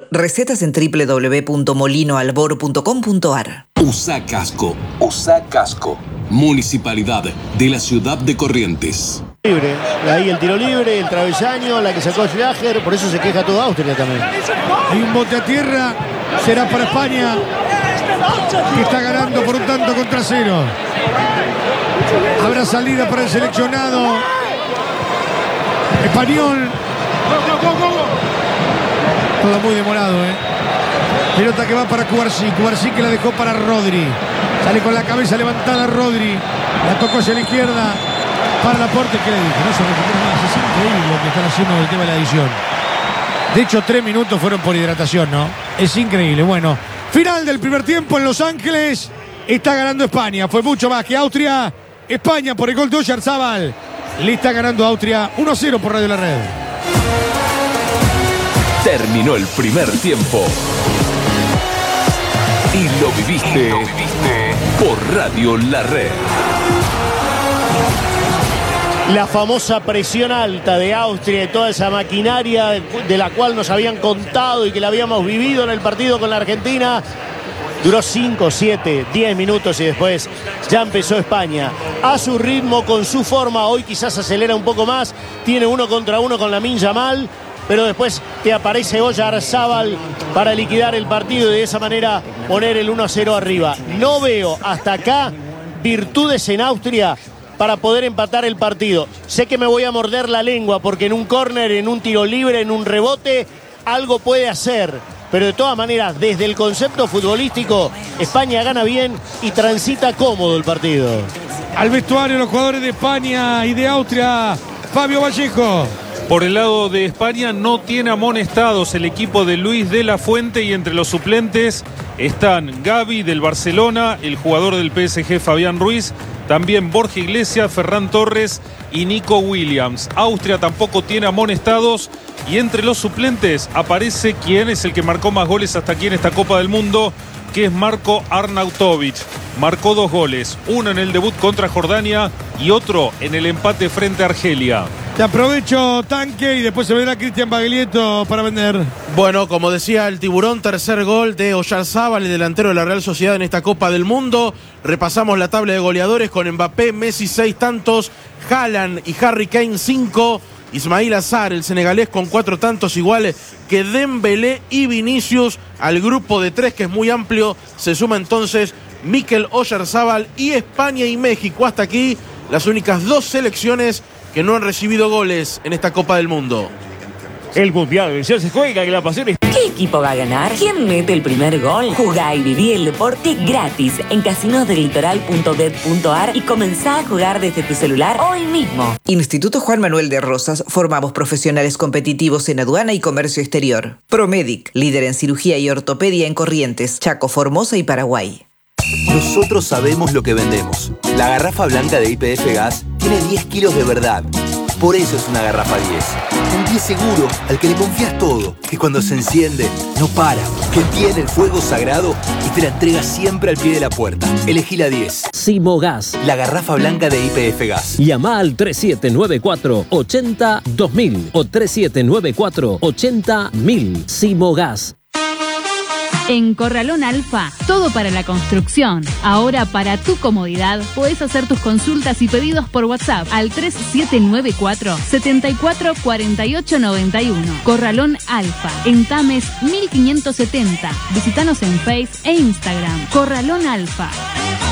Recetas en www.molinoalboro.com.ar. USA Casco. Municipalidad de la ciudad de Corrientes. Libre, ahí el tiro libre, el travesaño, la que sacó Schlager, por eso se queja toda Austria también. Hay un bote a tierra, será para España, que está ganando por un tanto contra cero. Habrá salida para el seleccionado español. Todo muy demorado, Pelota que va para Cubarsí que la dejó para Rodri. Sale con la cabeza levantada Rodri. La tocó hacia la izquierda para Laporte. ¿Qué le dije? No se recupera más. Es increíble lo que están haciendo del tema de la edición. De hecho, 3 minutos fueron por hidratación, ¿no? Es increíble. Bueno, final del primer tiempo en Los Ángeles. Está ganando España. Fue mucho más que Austria. España por el gol de Oyarzábal. Le está ganando a Austria 1-0 por Radio La Red. Terminó el primer tiempo. Y lo viviste por Radio La Red. La famosa presión alta de Austria y toda esa maquinaria de la cual nos habían contado y que la habíamos vivido en el partido con la Argentina. Duró 5, 7, 10 minutos y después ya empezó España. A su ritmo, con su forma. Hoy quizás acelera un poco más. Tiene 1 contra 1 con Lamine Yamal. Pero después te aparece Oyarzábal para liquidar el partido y de esa manera poner el 1-0 arriba. No veo hasta acá virtudes en Austria para poder empatar el partido. Sé que me voy a morder la lengua porque en un córner, en un tiro libre, en un rebote, algo puede hacer. Pero de todas maneras, desde el concepto futbolístico, España gana bien y transita cómodo el partido. Al vestuario los jugadores de España y de Austria. Fabio Vallejo. Por el lado de España no tiene amonestados el equipo de Luis de la Fuente y entre los suplentes están Gavi del Barcelona, el jugador del PSG Fabián Ruiz, también Borja Iglesias, Ferran Torres y Nico Williams. Austria tampoco tiene amonestados y entre los suplentes aparece quien es el que marcó más goles hasta aquí en esta Copa del Mundo, que es Marko Arnautovic. Marcó 2 goles, uno en el debut contra Jordania y otro en el empate frente a Argelia. Te aprovecho, Tanque, y después se vendrá Cristian Baglietto para vender. Bueno, como decía el Tiburón, tercer gol de Oyarzábal, el delantero de la Real Sociedad en esta Copa del Mundo. Repasamos la tabla de goleadores con Mbappé, Messi 6 tantos, Haaland y Harry Kane 5, Ismail Azar, el senegalés, con 4 tantos, iguales que Dembélé y Vinicius. Al grupo de 3, que es muy amplio, se suma entonces Mikel Oyarzábal y España y México. Hasta aquí las únicas 2 selecciones que no han recibido goles en esta Copa del Mundo. El Mundial ya se juega, que la pasión es... ¿Qué equipo va a ganar? ¿Quién mete el primer gol? Jugá y viví el deporte gratis en casinosdelitoral.bet.ar y comenzá a jugar desde tu celular hoy mismo. Instituto Juan Manuel de Rosas. Formamos profesionales competitivos en aduana y comercio exterior. Promedic, líder en cirugía y ortopedia en Corrientes, Chaco, Formosa y Paraguay. Nosotros sabemos lo que vendemos. La garrafa blanca de YPF Gas tiene 10 kilos de verdad. Por eso es una garrafa 10. Un 10 seguro al que le confías todo. Que cuando se enciende, no para. Que tiene el fuego sagrado y te la entrega siempre al pie de la puerta. Elegí la 10. Simogas. La garrafa blanca de YPF Gas. Llama al 3794-80-2000 o 3794-80-1000. Simogas. En Corralón Alfa, todo para la construcción. Ahora, para tu comodidad, podés hacer tus consultas y pedidos por WhatsApp al 3794-744891. Corralón Alfa, en Tames 1570. Visítanos en Face e Instagram. Corralón Alfa.